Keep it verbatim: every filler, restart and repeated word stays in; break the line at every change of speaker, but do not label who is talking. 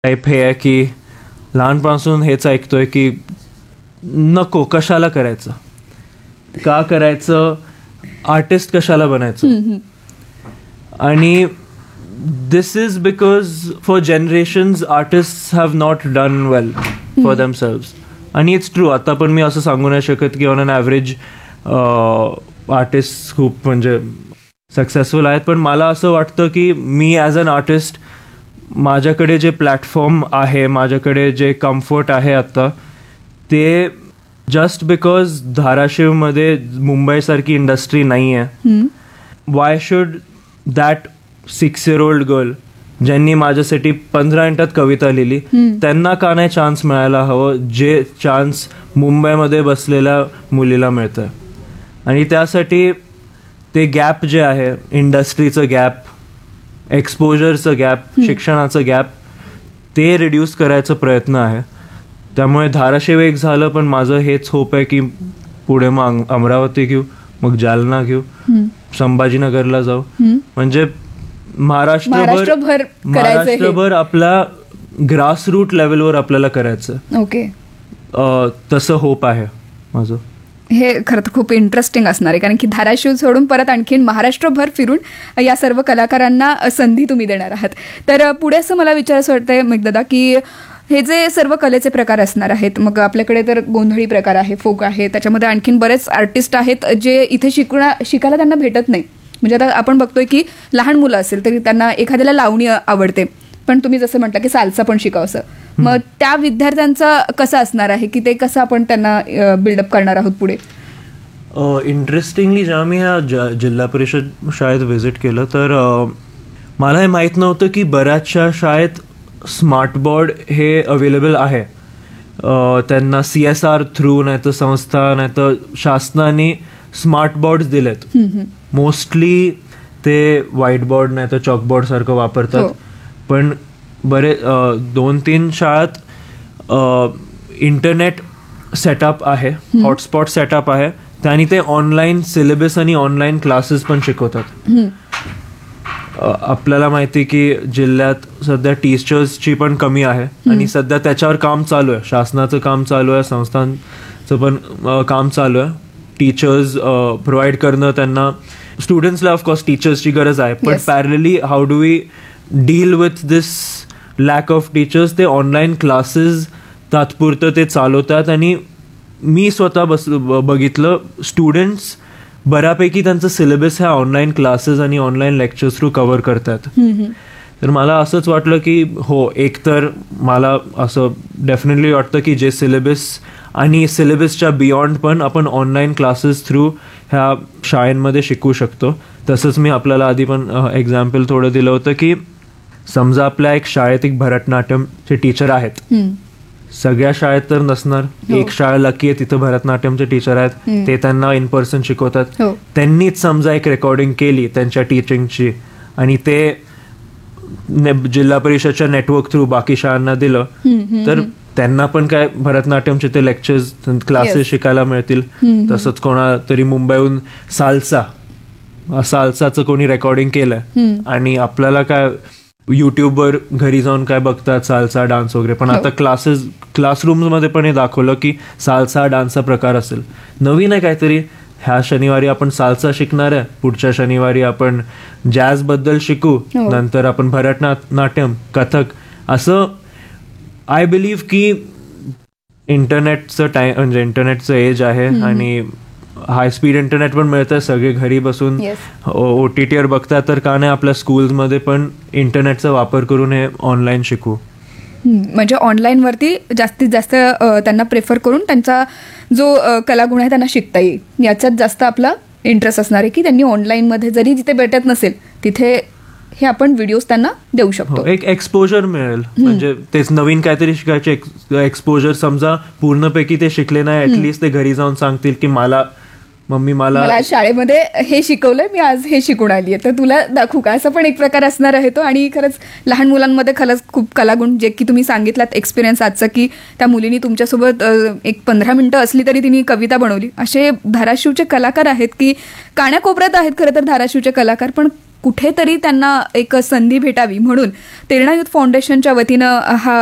Type हे आहे की लहानपणापासून हेच ऐकतोय की नको, कशाला करायचं, का करायचं, आर्टिस्ट कशाला बनायचं. आणि दिस is because for generations artist have not done well for themselves. आणि इट्स ट्रू. आता पण मी असं सांगू नाही शकत की ऑन अन ॲव्हरेज आर्टिस्ट खूप म्हणजे सक्सेसफुल आहेत, पण मला असं वाटतं की मी ॲज अन आर्टिस्ट माझ्याकडे जे प्लॅटफॉर्म आहे, माझ्याकडे जे कम्फर्ट आहे आत्ता, ते जस्ट बिकॉज धाराशिवमध्ये मुंबईसारखी इंडस्ट्री नाही आहे. Why should that six year old girl ज्यांनी माझ्यासाठी पंधरा मिनिटात कविता लिहिली, त्यांना का नाही चान्स मिळायला हवं जे चान्स मुंबईमध्ये बसलेल्या मुलीला मिळतं. आणि त्यासाठी ते गॅप जे आहे, इंडस्ट्रीचं गॅप, एक्सपोजरचं गॅप, शिक्षणाचं गॅप, ते रिड्यूस करायचा प्रयत्न आहे. त्यामुळे धाराशिव एक झालं, पण माझं हेच होप आहे की पुढे मग अमरावती घेऊ, मग जालना घेऊ, संभाजीनगरला जाऊ, म्हणजे महाराष्ट्रभर महाराष्ट्रभर आपल्या ग्रासरूट लेवलवर आपल्याला करायचं.
ओके,
तसं होप आहे माझं.
हे खरं तर खूप इंटरेस्टिंग असणार आहे, कारण की धाराशिव सोडून परत आणखीन महाराष्ट्रभर फिरून या सर्व कलाकारांना संधी तुम्ही देणार आहात. तर पुढे असं मला विचारायचं वाटतंय मेघदादा की हे जे सर्व कलेचे प्रकार असणार आहेत, मग आपल्याकडे तर गोंधळी प्रकार आहे, फोक आहे, त्याच्यामध्ये आणखीन बरेच आर्टिस्ट आहेत जे इथे शिकणा शिकायला त्यांना भेटत नाही. म्हणजे आता आपण बघतोय की लहान मुलं असेल तरी त्यांना एखाद्याला लावणी आवडते, पण तुम्ही जसं म्हटलं की साल्सा पण शिकावंसं, मग त्या विद्यार्थ्यांचं कसं असणार आहे की ते कसं आपण त्यांना बिल्डअप करणार आहोत पुढे?
इंटरेस्टिंगली जेव्हा मी ह्या ज जिल्हा परिषद शाळेत व्हिजिट केलं तर मला हे माहीत नव्हतं की बऱ्याचशा शाळेत स्मार्ट बोर्ड हे अवेलेबल आहे. त्यांना सी एस आर थ्रू नाही तर संस्था नाही तर शासनाने स्मार्ट बोर्ड दिलेत. मोस्टली ते व्हाईट बोर्ड नाही तर चॉकबोर्ड सारखं वापरतात, पण बरे दोन तीन शाळेत इंटरनेट सेटअप आहे, हॉटस्पॉट सेटअप आहे, आणि ते ऑनलाईन सिलेबस आणि ऑनलाईन क्लासेस पण शिकवतात. आपल्याला माहिती की जिल्ह्यात सध्या टीचर्सची पण कमी आहे आणि सध्या त्याच्यावर काम चालू आहे, शासनाचं काम चालू आहे, संस्थांचं पण काम चालू आहे. टीचर्स प्रोव्हाइड करणं त्यांना, स्टुडंट्सला ऑफकोर्स टीचर्सची गरज आहे, पण parallelly how do we deal with this lack of teachers? ते ऑनलाईन क्लासेस तात्पुरतं ते चालवतात. आणि मी स्वतः बस बघितलं स्टुडंट्स बऱ्यापैकी त्यांचं सिलेबस ह्या ऑनलाईन क्लासेस आणि ऑनलाईन लेक्चर्स थ्रू कव्हर करतात. तर मला असंच वाटलं की हो, एकतर मला असं डेफिनेटली वाटतं की जे सिलेबस आणि सिलेबसच्या बियॉन्ड पण आपण ऑनलाईन क्लासेस थ्रू ह्या शाळेंमध्ये शिकू शकतो. तसंच मी आपल्याला आधी पण एक्झाम्पल थोडं दिलं होतं की समजा आपल्या एक शाळेत एक भरतनाट्यमचे टीचर आहेत, सगळ्या शाळेत तर नसणार, एक शाळा लकी आहे तिथं भरतनाट्यमचे टीचर आहेत, ते त्यांना इन पर्सन शिकवतात. त्यांनीच समजा एक रेकॉर्डिंग केली त्यांच्या टीचिंगची आणि ते जिल्हा परिषदच्या नेटवर्क थ्रू बाकी शाळांना दिलं, तर त्यांना पण काय भरतनाट्यमचे ते लेक्चर्स क्लासेस शिकायला मिळतील. तसंच कोणा तरी मुंबईहून साल्सा साल्साचं कोणी रेकॉर्डिंग केलंय आणि आपल्याला काय युट्यूबवर घरी जाऊन काय बघतात साल्सा डान्स वगैरे, पण आता क्लासेस क्लासरूममध्ये पण हे दाखवलं की साल्सा डान्सचा प्रकार असेल, नवीन आहे काहीतरी. ह्या शनिवारी आपण साल्सा शिकणार आहे, पुढच्या शनिवारी आपण जॅझ बद्दल शिकू, नंतर आपण भरतनाट्यम, कथक. असं आय बिलीव्ह की इंटरनेटचं टाइम म्हणजे इंटरनेटचं एज आहे आणि हाय स्पीड इंटरनेट पण मिळतं, सगळे घरी बसून ओ टी टीवर बघतात, तर का नाही आपल्या स्कूल्समध्ये पण इंटरनेटचा वापर करून हे ऑनलाईन शिकू.
म्हणजे ऑनलाईनवरती जास्तीत जास्त त्यांना प्रेफर करून त्यांचा जो कलागुण आहे त्यांना शिकता येईल, याच्यात जास्त आपला इंटरेस्ट असणार आहे की त्यांनी ऑनलाईनमध्ये जरी जिथे भेटत नसेल तिथे हे आपण व्हिडिओज त्यांना देऊ शकतो.
एक एक्सपोजर मिळेल, म्हणजे तेच नवीन काहीतरी शिकायचे एक्सपोजर. समजा पूर्णपैकी ते शिकले नाही, ऍटलिस्ट ते घरी जाऊन सांगतील की मला मम्मी मला
शाळेमध्ये हे शिकवलंय, मी आज हे शिकून आली आहे, तर तुला दाखवू का, असं पण एक प्रकार असणार आहे तो. आणि खरंच लहान मुलांमध्ये खरंच खूप कलागुण, जे की तुम्ही सांगितलात एक्सपिरियन्स आजचा, की त्या मुलीनी तुमच्यासोबत एक पंधरा मिनिटं असली तरी तिने कविता बनवली. असे धाराशिवचे कलाकार आहेत की काण्याकोपऱ्यात आहेत खरं तर धाराशिवचे कलाकार, पण कुठेतरी त्यांना एक संधी भेटावी म्हणून तेरणा युथ फाउंडेशनच्या वतीनं हा